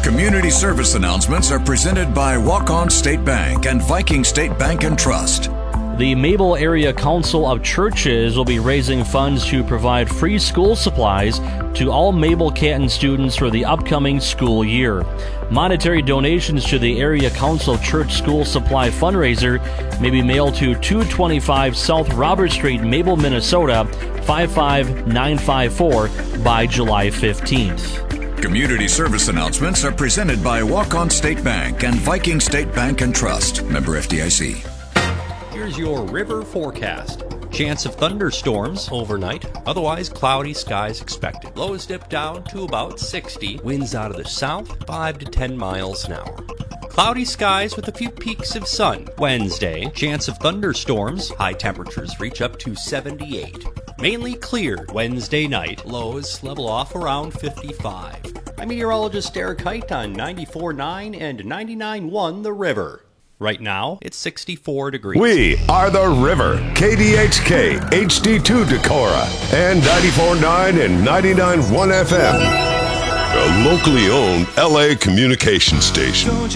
Community service announcements are presented by Walk-On State Bank and Viking State Bank and Trust. The Mabel Area Council of Churches will be raising funds to provide free school supplies to all Mabel Canton students for the upcoming school year. Monetary donations to the Area Council Church School Supply fundraiser may be mailed to 225 South Robert Street, Mabel, Minnesota, 55954 by July 15th. Community service announcements are presented by Walk-On State Bank and Viking State Bank and Trust. Member FDIC. Here's your river forecast. Chance of thunderstorms overnight, otherwise cloudy skies expected. Lows dip down to about 60. Winds out of the south, 5 to 10 miles an hour. Cloudy skies with a few peaks of sun. Wednesday, chance of thunderstorms. High temperatures reach up to 78. Mainly clear Wednesday night. Lows level off around 55. I'm meteorologist Eric Height on 94.9 and 99.1 The River. Right now, it's 64 degrees. We are The River, KDHK, HD2 Decorah, and 94.9 and 99.1 FM. A locally owned LA communication station.